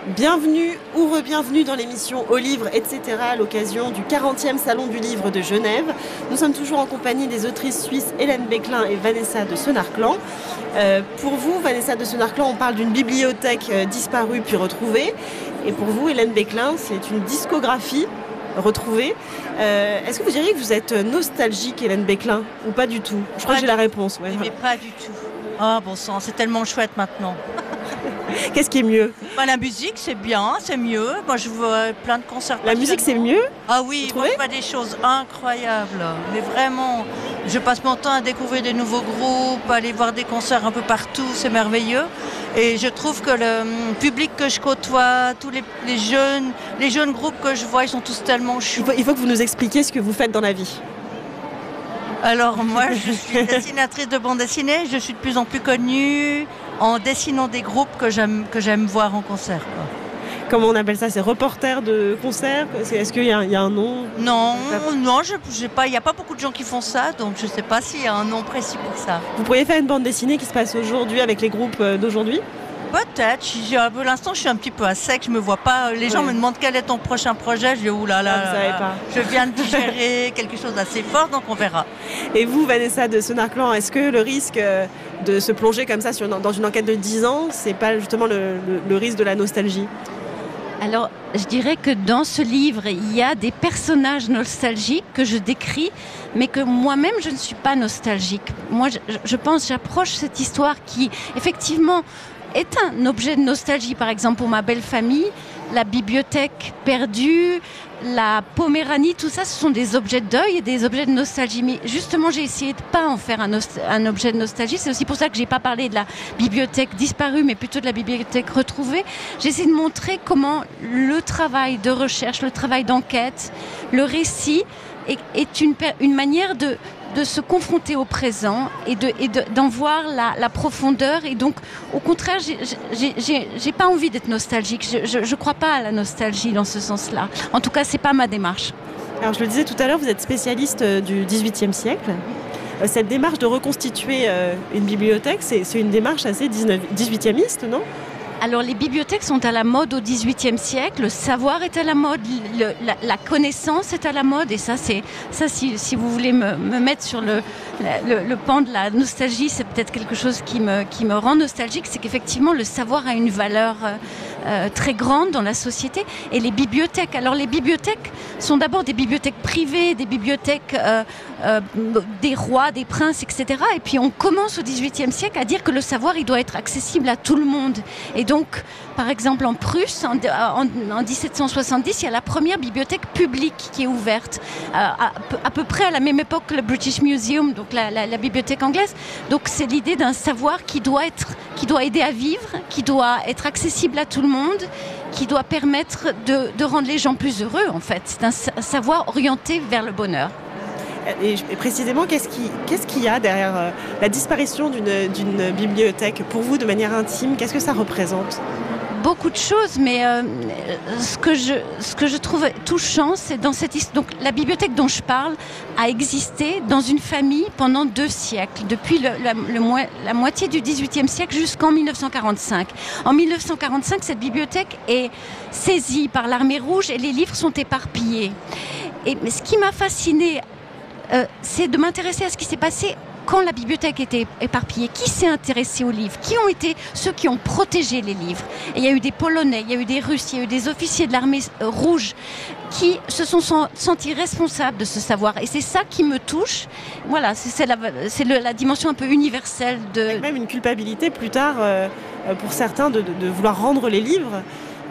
Bienvenue ou re-bienvenue dans l'émission Au livre, etc. à l'occasion du 40e Salon du Livre de Genève. Nous sommes toujours en compagnie des autrices suisses Hélène Beclin et Vanessa de Senarclan. Pour vous, Vanessa de Senarclan, on parle d'une bibliothèque disparue puis retrouvée. Et pour vous, Hélène Beclin, c'est une discographie retrouvée. Est-ce que vous diriez que vous êtes nostalgique, Hélène Beclin, ou pas du tout? Je crois que j'ai la réponse. Ouais. Mais pas du tout. Ah bon sang, c'est tellement chouette maintenant. Qu'est-ce qui est mieux? La musique, c'est bien, c'est mieux. Moi, je vois plein de concerts. La musique, c'est mieux? Ah oui, moi, je vois des choses incroyables. Mais vraiment, je passe mon temps à découvrir des nouveaux groupes, à aller voir des concerts un peu partout, c'est merveilleux. Et je trouve que le public que je côtoie, tous les jeunes groupes que je vois, ils sont tous tellement chouettes. Il faut que vous nous expliquiez ce que vous faites dans la vie. Alors moi, je suis dessinatrice de bande dessinée. Je suis de plus en plus connue en dessinant des groupes que j'aime voir en concert, quoi. Comment on appelle ça? C'est reporter de concert? Est-ce qu'il y a un nom? Non, il n'y a pas beaucoup de gens qui font ça, donc je ne sais pas s'il y a un nom précis pour ça. Vous pourriez faire une bande dessinée qui se passe aujourd'hui avec les groupes d'aujourd'hui? Peut-être. Pour l'instant, je suis un petit peu à sec. Je me vois pas. Les gens me demandent quel est ton prochain projet. Je dis oulala. Vous savez pas. Je viens de digérer quelque chose d'assez fort, donc on verra. Et vous, Vanessa de Senarclan, est-ce que le risque de se plonger comme ça dans une enquête de 10 ans, c'est pas justement le risque de la nostalgie? Alors, je dirais que dans ce livre, il y a des personnages nostalgiques que je décris, mais que moi-même, je ne suis pas nostalgique. Moi, j'approche cette histoire qui, effectivement, est un objet de nostalgie. Par exemple, pour ma belle famille, la bibliothèque perdue, la Poméranie, tout ça, ce sont des objets de deuil et des objets de nostalgie. Mais justement, j'ai essayé de pas en faire un objet de nostalgie. C'est aussi pour ça que j'ai pas parlé de la bibliothèque disparue, mais plutôt de la bibliothèque retrouvée. J'ai essayé de montrer comment le travail de recherche, le travail d'enquête, le récit est une manière de se confronter au présent et d'en voir la profondeur. Et donc, au contraire, j'ai pas envie d'être nostalgique. Je crois pas à la nostalgie dans ce sens-là. En tout cas, c'est pas ma démarche. Alors, je le disais tout à l'heure, vous êtes spécialiste du XVIIIe siècle. Cette démarche de reconstituer une bibliothèque, c'est une démarche assez XVIIIemiste, non? Alors, les bibliothèques sont à la mode au XVIIIe siècle, le savoir est à la mode, la connaissance est à la mode, et ça, si vous voulez me mettre sur le pan de la nostalgie, c'est peut-être quelque chose qui me rend nostalgique, c'est qu'effectivement, le savoir a une valeur très grande dans la société. Et les bibliothèques sont d'abord des bibliothèques privées, des bibliothèques des rois, des princes, etc. Et puis, on commence au XVIIIe siècle à dire que le savoir, il doit être accessible à tout le monde. Et donc, par exemple, en Prusse, en 1770, il y a la première bibliothèque publique qui est ouverte, à peu près à la même époque que le British Museum, donc la bibliothèque anglaise. Donc, c'est l'idée d'un savoir qui doit aider à vivre, qui doit être accessible à tout le monde, qui doit permettre de rendre les gens plus heureux, en fait. C'est un savoir orienté vers le bonheur. Et précisément, qu'est-ce qu'il y a derrière la disparition d'une bibliothèque? Pour vous, de manière intime, qu'est-ce que ça représente? Beaucoup de choses, mais ce que je trouve touchant, c'est dans cette histoire. Donc, la bibliothèque dont je parle a existé dans une famille pendant 2 siècles, depuis la moitié du XVIIIe siècle jusqu'en 1945. En 1945, cette bibliothèque est saisie par l'armée rouge et les livres sont éparpillés. Mais ce qui m'a fascinée, c'est de m'intéresser à ce qui s'est passé quand la bibliothèque était éparpillée. Qui s'est intéressé aux livres? Qui ont été ceux qui ont protégé les livres? Et il y a eu des Polonais, il y a eu des Russes, il y a eu des officiers de l'armée rouge qui se sont sentis responsables de ce savoir. Et c'est ça qui me touche. Voilà, c'est la dimension un peu universelle de... Avec même une culpabilité plus tard pour certains de vouloir rendre les livres.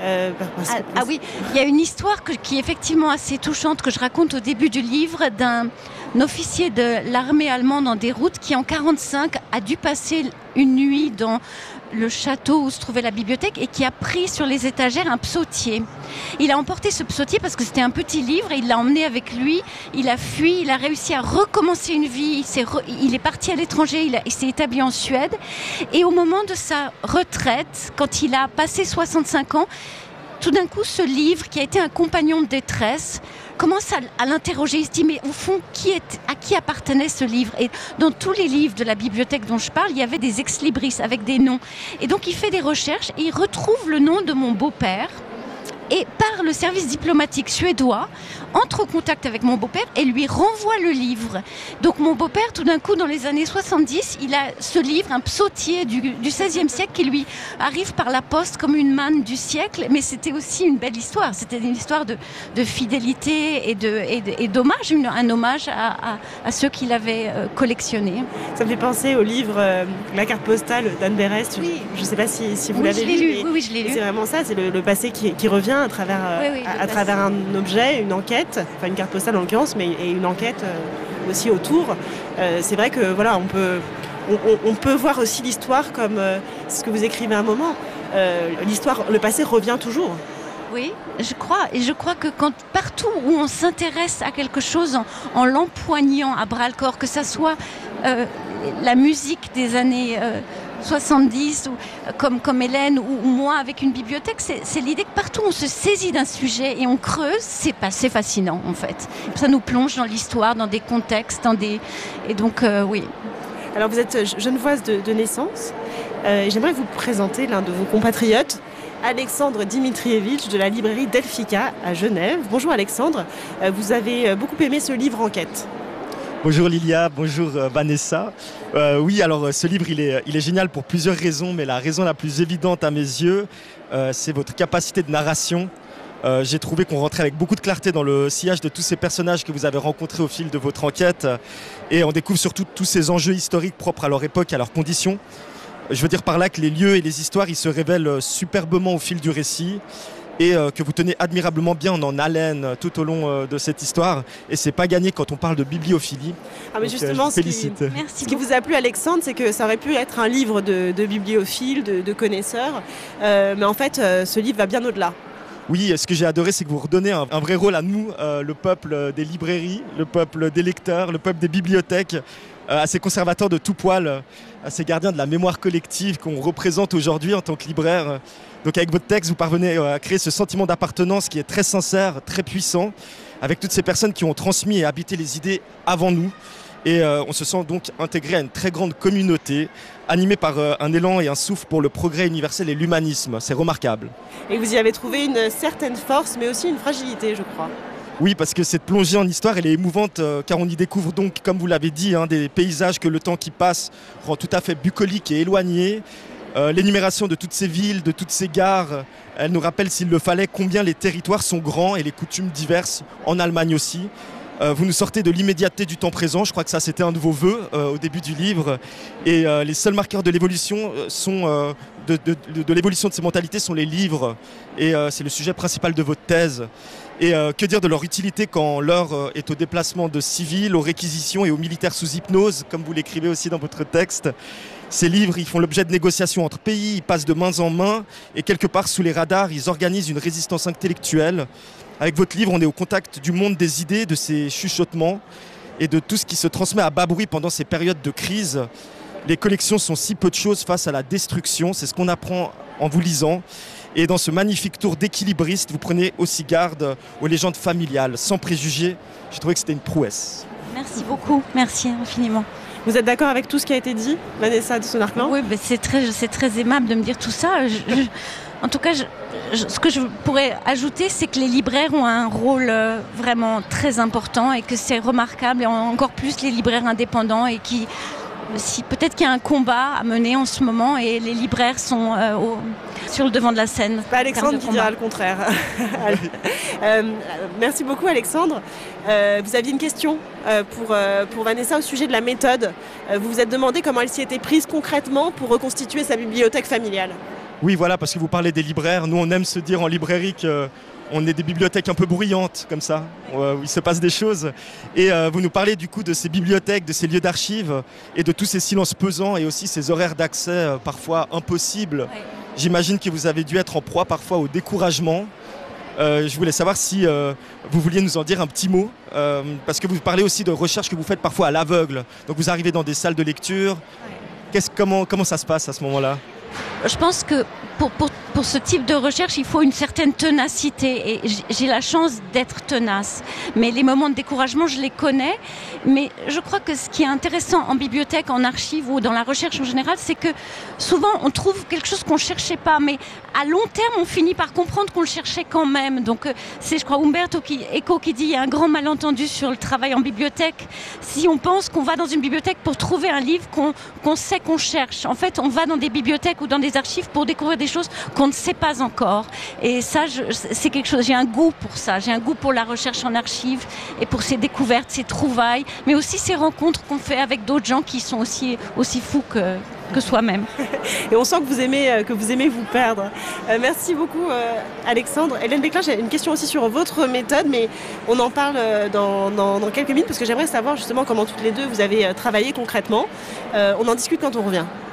Oui, il y a une histoire qui est effectivement assez touchante que je raconte au début du livre d'un officier de l'armée allemande en déroute qui en 1945 a dû passer une nuit dans le château où se trouvait la bibliothèque et qui a pris sur les étagères un psautier. Il a emporté ce psautier parce que c'était un petit livre et il l'a emmené avec lui. Il a fui, il a réussi à recommencer une vie. Il est parti à l'étranger, il s'est établi en Suède. Et au moment de sa retraite, quand il a passé 65 ans, tout d'un coup, ce livre qui a été un compagnon de détresse commence à l'interroger. Il se dit, mais au fond, à qui appartenait ce livre? Et dans tous les livres de la bibliothèque dont je parle, il y avait des ex-libris avec des noms. Et donc, il fait des recherches et il retrouve le nom de mon beau-père. Et par le service diplomatique suédois, entre en contact avec mon beau-père et lui renvoie le livre. Donc mon beau-père, tout d'un coup, dans les années 70, il a ce livre, un psautier du XVIe siècle qui lui arrive par la poste comme une manne du siècle. Mais c'était aussi une belle histoire. C'était une histoire de fidélité et d'hommage, un hommage à ceux qu'il avait collectionnés. Ça me fait penser au livre La carte postale d'Anne Berest. Oui. Je ne sais pas si vous l'avez lu. Oui, je l'ai lu. C'est vraiment ça, c'est le passé qui revient à travers un objet, une enquête, enfin une carte postale en l'occurrence, mais et une enquête aussi autour. C'est vrai que voilà, on peut voir aussi l'histoire comme ce que vous écrivez à un moment. L'histoire, le passé revient toujours. Oui, je crois. Et je crois que partout où on s'intéresse à quelque chose en l'empoignant à bras-le-corps, que ça soit la musique des années 70, ou, comme Hélène ou moi avec une bibliothèque, c'est l'idée que partout on se saisit d'un sujet et on creuse, c'est fascinant en fait. Ça nous plonge dans l'histoire, dans des contextes, et donc oui. Alors vous êtes genevoise de naissance, et j'aimerais vous présenter l'un de vos compatriotes, Alexandre Dimitrievitch de la librairie Delphica à Genève. Bonjour Alexandre, vous avez beaucoup aimé ce livre Enquête. Bonjour Lilia, bonjour Vanessa. Oui, alors ce livre il est génial pour plusieurs raisons, mais la raison la plus évidente à mes yeux, c'est votre capacité de narration. J'ai trouvé qu'on rentrait avec beaucoup de clarté dans le sillage de tous ces personnages que vous avez rencontrés au fil de votre enquête, et on découvre surtout tous ces enjeux historiques propres à leur époque et à leurs conditions. Je veux dire par là que les lieux et les histoires ils se révèlent superbement au fil du récit, et que vous tenez admirablement bien en haleine tout au long de cette histoire. Et c'est pas gagné quand on parle de bibliophilie. Ah mais donc, justement, ce qui vous a plu, Alexandre, c'est que ça aurait pu être un livre de bibliophiles, de connaisseurs. Mais en fait, ce livre va bien au-delà. Oui, ce que j'ai adoré, c'est que vous redonnez un vrai rôle à nous, le peuple des librairies, le peuple des lecteurs, le peuple des bibliothèques, à ces conservateurs de tout poil, à ces gardiens de la mémoire collective qu'on représente aujourd'hui en tant que libraire. Donc avec votre texte, vous parvenez à créer ce sentiment d'appartenance qui est très sincère, très puissant, avec toutes ces personnes qui ont transmis et habité les idées avant nous. Et on se sent donc intégré à une très grande communauté, animée par un élan et un souffle pour le progrès universel et l'humanisme. C'est remarquable. Et vous y avez trouvé une certaine force, mais aussi une fragilité, je crois. Oui, parce que cette plongée en histoire, elle est émouvante, car on y découvre donc, comme vous l'avez dit, des paysages que le temps qui passe rend tout à fait bucoliques et éloignés. L'énumération de toutes ces villes, de toutes ces gares, elle nous rappelle, s'il le fallait, combien les territoires sont grands et les coutumes diverses, en Allemagne aussi. Vous nous sortez de l'immédiateté du temps présent, je crois que ça c'était un de vos vœux au début du livre. Et les seuls marqueurs de l'évolution de l'évolution de ces mentalités sont les livres. Et c'est le sujet principal de votre thèse. Et que dire de leur utilité quand l'heure est au déplacement de civils, aux réquisitions et aux militaires sous hypnose, comme vous l'écrivez aussi dans votre texte. Ces livres, ils font l'objet de négociations entre pays, ils passent de main en main, et quelque part sous les radars, ils organisent une résistance intellectuelle. Avec votre livre, on est au contact du monde des idées, de ces chuchotements, et de tout ce qui se transmet à bas bruit pendant ces périodes de crise. Les collections sont si peu de choses face à la destruction, c'est ce qu'on apprend en vous lisant. Et dans ce magnifique tour d'équilibriste, vous prenez aussi garde aux légendes familiales, sans préjugés. J'ai trouvé que c'était une prouesse. Merci beaucoup, merci infiniment. Vous êtes d'accord avec tout ce qui a été dit, Vanessa de Sonarclan ? Oui, c'est très aimable de me dire tout ça. En tout cas, ce que je pourrais ajouter, c'est que les libraires ont un rôle vraiment très important et que c'est remarquable, et encore plus les libraires indépendants, et peut-être qu'il y a un combat à mener en ce moment et les libraires sont sur le devant de la scène. Pas Alexandre qui dira le contraire. Merci beaucoup Alexandre. Vous aviez une question pour Vanessa au sujet de la méthode. Vous vous êtes demandé comment elle s'y était prise concrètement pour reconstituer sa bibliothèque familiale. Oui, voilà, parce que vous parlez des libraires. Nous, on aime se dire en librairie qu'on est des bibliothèques un peu bruyantes, comme ça, où il se passe des choses. Et vous nous parlez du coup de ces bibliothèques, de ces lieux d'archives, et de tous ces silences pesants, et aussi ces horaires d'accès parfois impossibles. Ouais. J'imagine que vous avez dû être en proie parfois au découragement. Je voulais savoir si vous vouliez nous en dire un petit mot, parce que vous parlez aussi de recherches que vous faites parfois à l'aveugle. Donc vous arrivez dans des salles de lecture. Ouais. Comment ça se passe à ce moment-là ? Je pense que pour ce type de recherche, il faut une certaine ténacité et j'ai la chance d'être tenace. Mais les moments de découragement, je les connais. Mais je crois que ce qui est intéressant en bibliothèque, en archives ou dans la recherche en général, c'est que souvent on trouve quelque chose qu'on ne cherchait pas. Mais à long terme, on finit par comprendre qu'on le cherchait quand même. Donc c'est, je crois, Umberto Eco qui dit il y a un grand malentendu sur le travail en bibliothèque. Si on pense qu'on va dans une bibliothèque pour trouver un livre qu'on sait qu'on cherche, en fait, on va dans des bibliothèques ou dans des archives pour découvrir des choses qu'on ne sait pas encore. Et ça, c'est quelque chose, j'ai un goût pour ça. J'ai un goût pour la recherche en archives et pour ces découvertes, ces trouvailles, mais aussi ces rencontres qu'on fait avec d'autres gens qui sont aussi fous que soi-même. Et on sent que vous aimez vous perdre. Merci beaucoup Alexandre. Hélène Béclin, j'ai une question aussi sur votre méthode, mais on en parle dans quelques minutes parce que j'aimerais savoir justement comment toutes les deux vous avez travaillé concrètement. On en discute quand on revient.